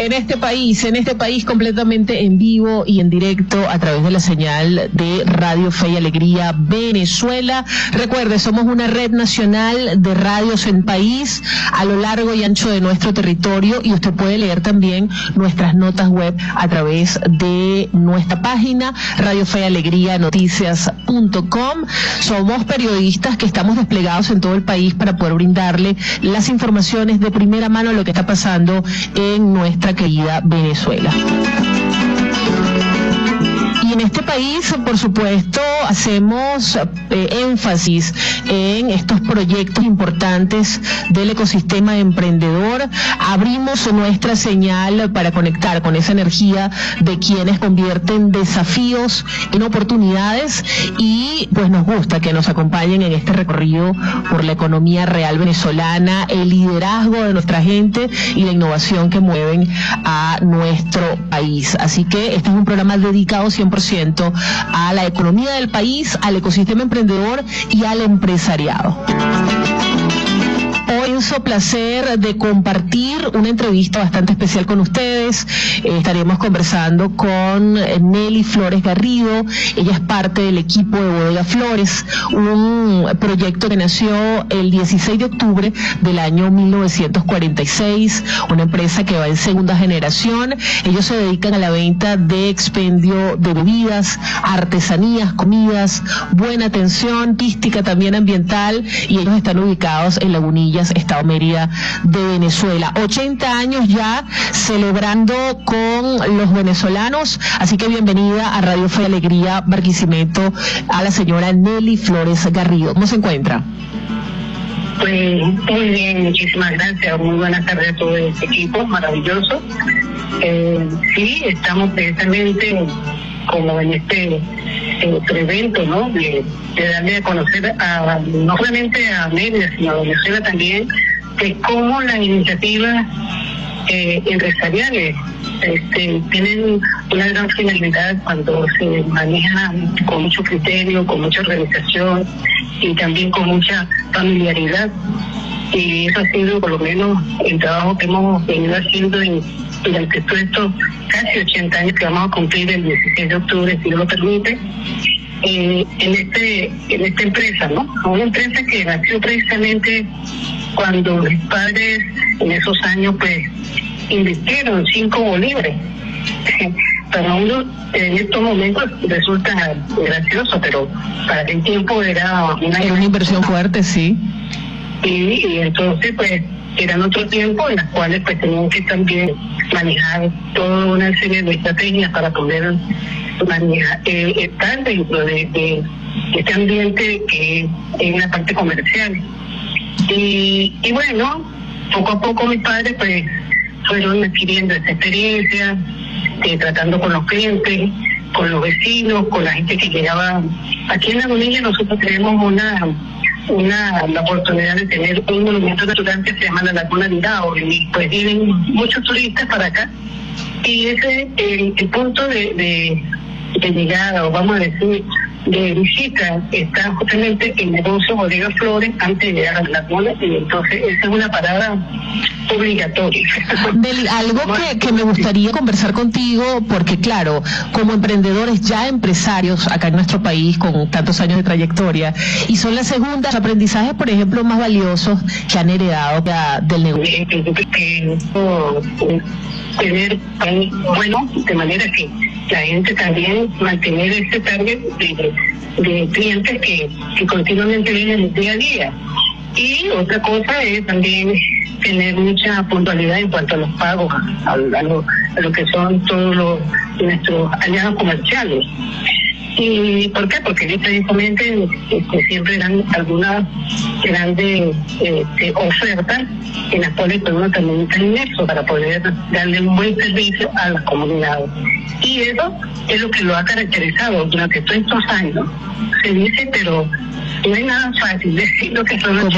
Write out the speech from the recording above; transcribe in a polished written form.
en este país completamente en vivo y en directo a través de la señal de Radio Fe y Alegría Venezuela. Recuerde, somos una red nacional de radios en país a lo largo y ancho de nuestro territorio, y usted puede leer también nuestras notas web a través de nuestra página radiofealegrianoticias.com. Somos periodistas que estamos desplegados en todo el país para poder brindarle las informaciones de primera mano de lo que está pasando en nuestra querida Venezuela. Y en este país, por supuesto, hacemos énfasis en estos proyectos importantes del ecosistema emprendedor. Abrimos nuestra señal para conectar con esa energía de quienes convierten desafíos en oportunidades, y pues nos gusta que nos acompañen en este recorrido por la economía real venezolana, el liderazgo de nuestra gente y la innovación que mueven a nuestro país. Así que este es un programa dedicado 100% a la economía del país, al ecosistema emprendedor y al empresariado. Hoy es un placer de compartir una entrevista bastante especial con ustedes. Estaremos conversando con Nelly Flores Garrido. Ella es parte del equipo de Bodega Flores, un proyecto que nació el 16 de octubre del año 1946, una empresa que va en segunda generación. Ellos se dedican a la venta de expendio de bebidas, artesanías, comidas, buena atención, turística, también ambiental, y ellos están ubicados en Lagunillas, Estado Mérida de Venezuela. 80 años ya celebrando con los venezolanos, así que bienvenida a Radio Fe y Alegría Barquisimeto a la señora Nelly Flores Garrido. ¿Cómo se encuentra? Pues muy bien, muchísimas gracias. Muy buenas tardes a todo este equipo maravilloso. Sí, estamos precisamente como en este evento, ¿no? De darle a conocer no solamente a Mérida, sino a Venezuela también, de cómo las iniciativas empresariales tienen una gran finalidad cuando se manejan con mucho criterio, con mucha organización y también con mucha familiaridad. Y eso ha sido por lo menos el trabajo que hemos venido haciendo durante todos estos casi 80 años que vamos a cumplir el 16 de octubre, si Dios lo permite, en esta empresa, ¿no? Una empresa que nació precisamente cuando mis padres en esos años pues invirtieron 5 bolívares. Para uno en estos momentos resulta gracioso, pero para aquel tiempo era una inversión fuerte, sí. Y entonces pues eran otros tiempos en los cuales pues tenían que también manejar toda una serie de estrategias para poder manejar, estar dentro de este ambiente que es la parte comercial. Y bueno, poco a poco mis padres pues fueron adquiriendo esta experiencia, tratando con los clientes, con los vecinos, con la gente que llegaba. Aquí en Lagunilla nosotros tenemos la oportunidad de tener un monumento natural que se llama la Laguna de Irao, y pues vienen muchos turistas para acá, y ese el punto de llegada, o vamos a decir de visita, está justamente el negocio Bodega Flores antes de llegar a la laguna, y entonces esa es una parada obligatoria. Algo que me gustaría conversar contigo, porque claro, como emprendedores ya empresarios acá en nuestro país con tantos años de trayectoria, y son las segundas aprendizajes, por ejemplo, más valiosos que han heredado del negocio. Tener bueno, de manera que la gente también mantener ese target de clientes que continuamente vienen el día a día. Y otra cosa es también tener mucha puntualidad en cuanto a los pagos, a lo que son todos nuestros aliados comerciales. ¿Y por qué? Porque precisamente siempre dan algunas grandes ofertas en las cuales uno también está inmerso para poder darle un buen servicio a la comunidad. Y eso es lo que lo ha caracterizado durante todos estos años. Se dice, pero no es nada fácil decir lo que son los